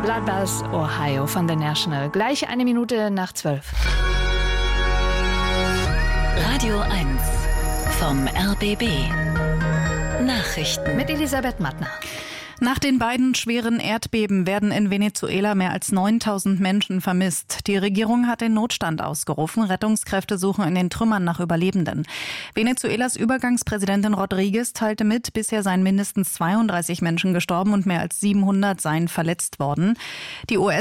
Bloodbath, Ohio von The National. Gleich 1:01. Radio 1 vom RBB. Nachrichten Mit Elisabeth Mattner. Nach den beiden schweren Erdbeben werden in Venezuela mehr als 9.000 Menschen vermisst. Die Regierung hat den Notstand ausgerufen. Rettungskräfte suchen in den Trümmern nach Überlebenden. Venezuelas Übergangspräsidentin Rodriguez teilte mit, bisher seien mindestens 32 Menschen gestorben und mehr als 700 seien verletzt worden. Die